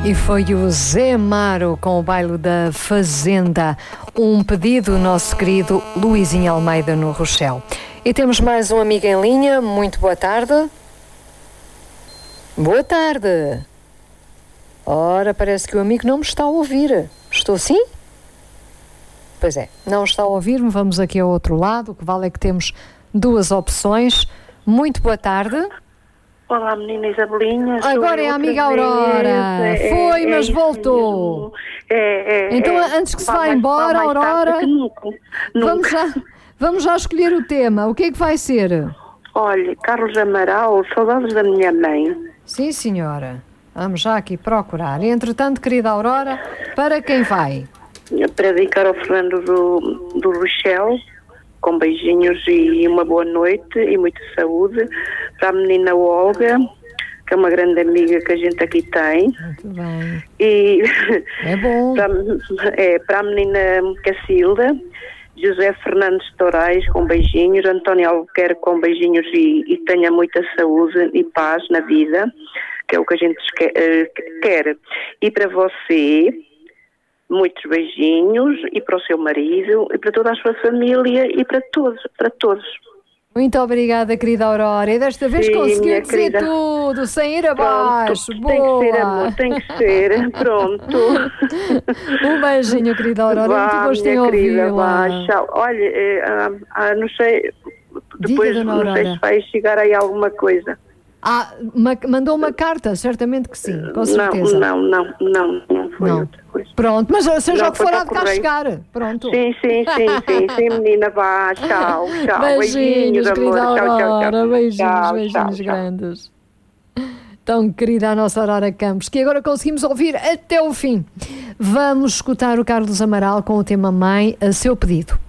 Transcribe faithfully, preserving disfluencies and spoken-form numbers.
E foi o Zé Amaro com o baile da Fazenda. Um pedido do nosso querido Luizinho Almeida no Rochelle. E temos mais um amigo em linha. Muito boa tarde. Boa tarde. Ora, parece que o amigo não me está a ouvir. Estou sim? Pois é, não está a ouvir-me. Vamos aqui ao outro lado. O que vale é que temos duas opções. Muito boa tarde. Olá, menina Isabelinha. Agora é a amiga Aurora. É, Foi, é, mas é voltou. É, é, então, é, antes que se vá embora, Aurora, nunca, nunca. Vamos, já, vamos já escolher o tema. O que é que vai ser? Olha, Carlos Amaral, saudades da minha mãe. Sim, senhora. Vamos já aqui procurar. E, entretanto, querida Aurora, para quem vai? Para dedicar ao Fernando do, do Rochelle, com beijinhos e uma boa noite e muita saúde. Para a menina Olga, que é uma grande amiga que a gente aqui tem. Muito bem. E é bom. Para, é, para a menina Cacilda, José Fernandes Torais, com beijinhos, António Albuquerque, com beijinhos e, e tenha muita saúde e paz na vida, que é o que a gente quer. E para você, muitos beijinhos, e para o seu marido, e para toda a sua família, e para todos, para todos. Muito obrigada, querida Aurora. E desta vez Sim, conseguiu dizer querida. tudo, sem ir abaixo. Pronto, Boa. Tem que ser, amor, tem que ser. Pronto. Um beijinho, querida Aurora. Vá, Muito gosto em ouvi-la. Olha, eh, ah, ah, não sei, depois Diga, não sei se vai chegar aí alguma coisa. Ah, uma, mandou uma carta, certamente que sim, com certeza. Não, não, não, não, não foi não. outra coisa. Pronto, mas seja não, o que for, há de cá chegar. Pronto. Sim, sim, sim, sim, sim, menina, vá, tchau, tchau. Beijinhos, beijinhos, amor. querida Aurora, tchau, tchau, tchau. Beijinhos, tchau, beijinhos tchau, grandes. Tão querida a nossa Aurora Campos, que agora conseguimos ouvir até o fim. Vamos escutar o Carlos Amaral com o tema Mãe, a seu pedido.